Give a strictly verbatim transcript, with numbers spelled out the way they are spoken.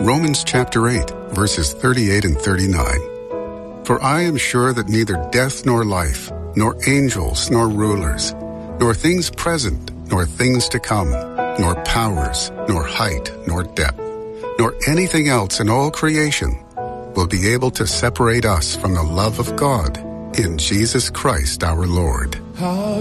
Romans chapter eight, verses thirty-eight and thirty-nine. For I am sure that neither death nor life, nor angels nor rulers, nor things present, nor things to come, nor powers, nor height, nor depth, nor anything else in all creation will be able to separate us from the love of God in Jesus Christ our Lord.